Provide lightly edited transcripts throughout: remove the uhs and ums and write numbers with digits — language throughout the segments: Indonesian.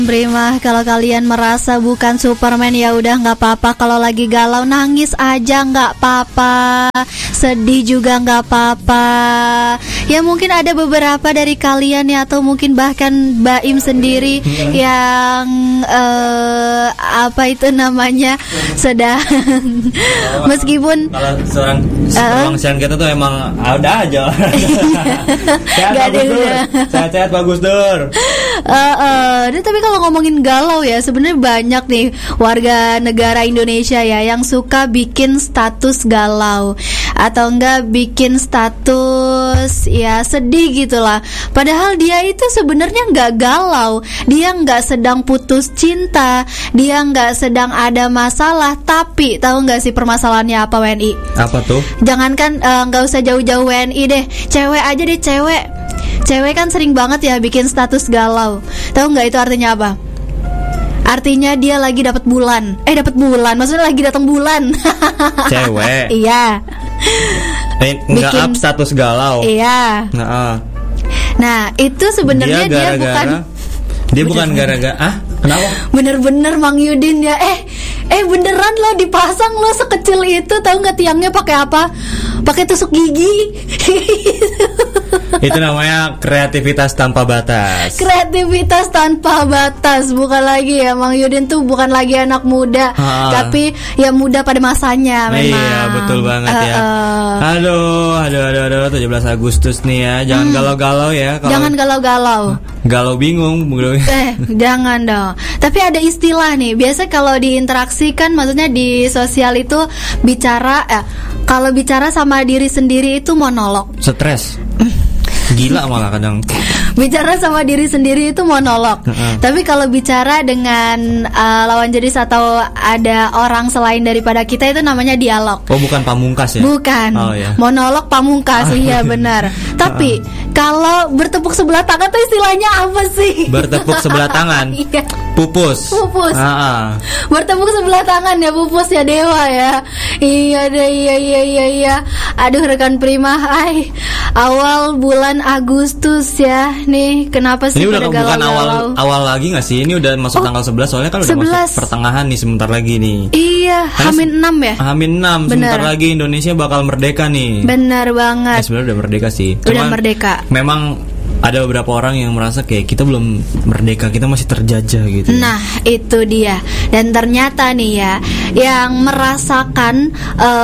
Prima, kalau kalian merasa bukan Superman ya udah nggak apa-apa. Kalau lagi galau nangis aja nggak apa-apa, sedih juga nggak apa-apa. Ya mungkin ada beberapa dari kalian ya, atau mungkin bahkan Baim sendiri yang apa itu namanya sedang meskipun kalau seorang siang kita tuh emang ada aja. Sehat-sehat bagus Dur. Tapi kalau ngomongin galau ya, sebenarnya banyak nih warga negara Indonesia ya yang suka bikin status galau atau enggak bikin status ya sedih gitulah. Padahal dia itu sebenarnya enggak galau, dia enggak sedang putus cinta, dia enggak sedang ada masalah. Tapi tahu enggak sih permasalahannya apa, WNI? Apa tuh? Jangankan enggak usah jauh-jauh WNI deh, cewek aja deh, cewek kan sering banget ya bikin status galau. Tahu nggak itu artinya apa? Artinya dia lagi dapat bulan. Maksudnya lagi datang bulan. Cewek. Iya. Nggak up status galau. Iya. Nah, itu sebenarnya dia bukan gara-gara kenapa? Bener-bener Mang Yudin ya. Beneran lo dipasang lo sekecil itu. Tahu nggak tiangnya pakai apa? Pakai tusuk gigi. Itu namanya kreativitas tanpa batas. Kreativitas tanpa batas. Bukan lagi ya, Mang Yudin tuh bukan lagi anak muda, tapi ya muda pada masanya memang. Iya, betul banget ya. Aduh 17 Agustus nih ya. Jangan galau-galau ya. Jangan galau-galau. Galau bingung. Jangan dong. Tapi ada istilah nih. Biasa kalau diinteraksikan, maksudnya di sosial itu bicara kalau bicara sama diri sendiri itu monolog. Stres. Gila malah kadang. Bicara sama diri sendiri itu monolog. Tapi kalau bicara dengan lawan jenis atau ada orang selain daripada kita itu namanya dialog. Oh, bukan pamungkas ya? Bukan. Oh, ya. Monolog pamungkas. Iya benar. Tapi kalau bertepuk sebelah tangan tuh istilahnya apa sih? Bertepuk sebelah tangan. Iya. Pupus. Bertepuk sebelah tangan ya, pupus ya, dewa ya. Iya deh, iya. Aduh rekan Prima, awal bulan Agustus ya. Nih, kenapa sih ini udah pada bukan galau-galau? awal lagi nggak sih? Ini udah masuk tanggal 11, soalnya kan udah 11. masuk pertengahan nih sebentar lagi nih. Iya, Hamin 6 ya? Hamin 6, sebentar lagi Indonesia bakal merdeka nih. Benar banget. Sebenarnya udah merdeka sih. Udah merdeka. Memang ada beberapa orang yang merasa kayak kita belum merdeka, kita masih terjajah gitu. Nah, itu dia. Dan ternyata nih ya, yang merasakan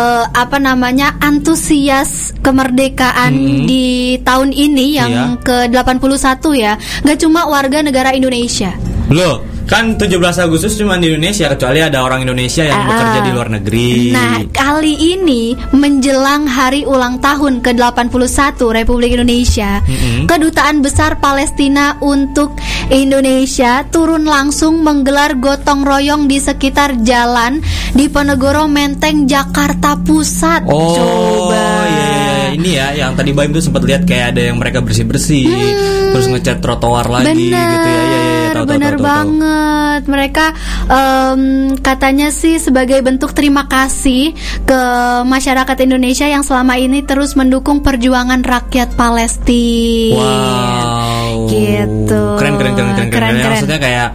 antusias kemerdekaan di tahun ini yang ke-81 ya, nggak cuma warga negara Indonesia. Loh, kan 17 Agustus cuma di Indonesia, kecuali ada orang Indonesia yang bekerja di luar negeri. Nah, kali ini menjelang hari ulang tahun ke-81 Republik Indonesia, Kedutaan Besar Palestina untuk Indonesia turun langsung menggelar gotong royong di sekitar jalan Diponegoro Menteng, Jakarta Pusat. Coba. Iya. Ini ya, yang tadi Baim tuh sempat lihat kayak ada yang mereka bersih-bersih, terus ngecat trotoar lagi gitu ya. Bener banget. Mereka katanya sih sebagai bentuk terima kasih ke masyarakat Indonesia yang selama ini terus mendukung perjuangan rakyat Palestina. Wow. Gitu. Keren. Maksudnya kayak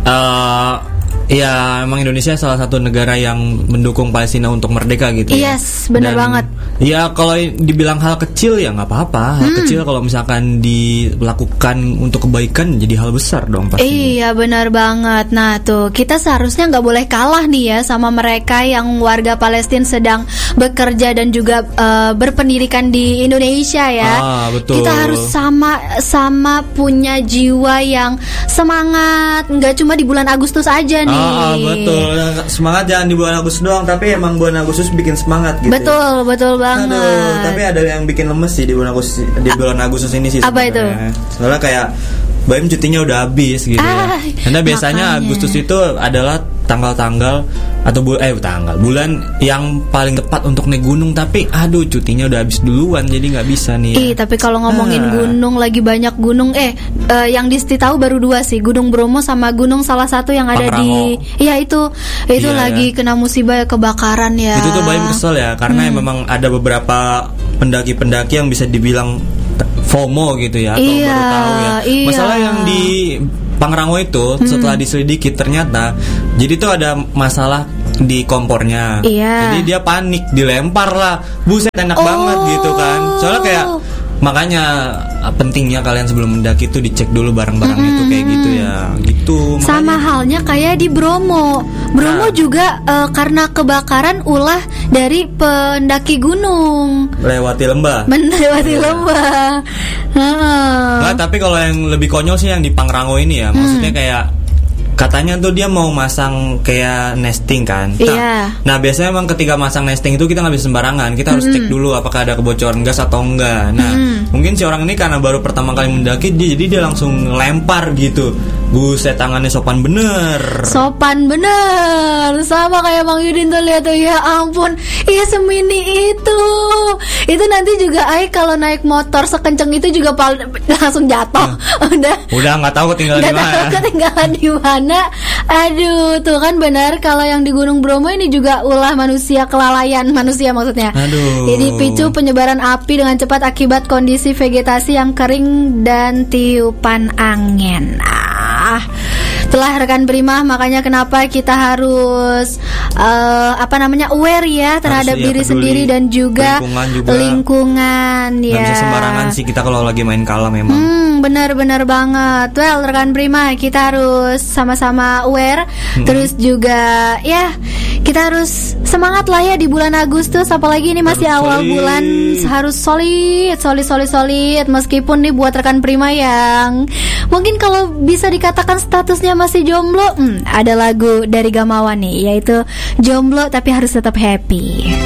ya emang Indonesia salah satu negara yang mendukung Palestina untuk merdeka gitu ya. Yes, benar banget. Ya kalau dibilang hal kecil ya nggak apa-apa. Hal kecil kalau misalkan dilakukan untuk kebaikan jadi hal besar dong pasti. Iya benar banget. Nah tuh kita seharusnya nggak boleh kalah nih ya sama mereka yang warga Palestina sedang bekerja dan juga berpendidikan di Indonesia ya. Betul. Kita harus sama punya jiwa yang semangat. Nggak cuma di bulan Agustus aja nih. Betul. Semangat jangan di bulan Agustus doang, tapi emang bulan Agustus bikin semangat gitu. Betul banget. Aduh, tapi ada yang bikin lemes sih di bulan Agustus ini sih. Apa itu? Soalnya kayak Baim cutinya udah habis gitu ya. Karena biasanya makanya. Agustus itu adalah tanggal-tanggal atau bulan yang paling tepat untuk naik gunung, tapi aduh cutinya udah habis duluan jadi nggak bisa nih. Tapi kalau ngomongin gunung, lagi banyak gunung yang Disti tahu baru 2 sih, Gunung Bromo sama gunung salah satu yang ada Pangrango. itu lagi kena musibah kebakaran ya. Itu tuh Baim kesel ya karena memang ada beberapa pendaki-pendaki yang bisa dibilang FOMO gitu ya, atau baru tahu ya. Masalah yang di Pangrango itu setelah diselidiki ternyata jadi tuh ada masalah di kompornya. Iya. Jadi dia panik, dilempar lah. Buset enak banget gitu kan. Soalnya kayak makanya pentingnya kalian sebelum mendaki itu dicek dulu barang-barang itu kayak gitu ya. Gitu. Sama halnya kayak di Bromo. Bromo juga karena kebakaran ulah dari pendaki gunung. Lewati lembah. Melewati lembah. Nah, tapi kalau yang lebih konyol sih yang di Pangrango ini ya. Maksudnya kayak katanya tuh dia mau masang kayak nesting kan. Nah biasanya emang ketika masang nesting itu kita nggak bisa sembarangan. Kita harus cek dulu apakah ada kebocoran gas atau enggak. Nah mungkin si orang ini karena baru pertama kali mendaki jadi dia langsung lempar gitu. Buset, tangannya sopan bener. Sopan bener. Sama kayak Bang Yudin tuh, lihat tuh, ya ampun. Iya semini itu. Itu nanti juga kalau naik motor sekenceng itu juga langsung jatuh. Udah nggak tahu ketinggalan di mana. Aduh, tuh kan benar kalau yang di Gunung Bromo ini juga ulah manusia, kelalaian manusia maksudnya. Aduh. Jadi picu penyebaran api dengan cepat akibat kondisi vegetasi yang kering dan tiupan angin. Itulah rekan Prima, makanya kenapa kita harus aware ya terhadap diri sendiri dan juga lingkungan ya. Gak bisa sembarangan sih kita kalau lagi main kala memang. Benar-benar banget. Well, rekan Prima, kita harus sama-sama aware. Terus juga ya kita harus semangat lah ya di bulan Agustus, apalagi ini masih awal bulan, harus solid. Meskipun nih buat rekan Prima yang mungkin kalau bisa dikatakan statusnya masih jomblo, ada lagu dari Gamawan nih, yaitu Jomblo Tapi Harus Tetap Happy.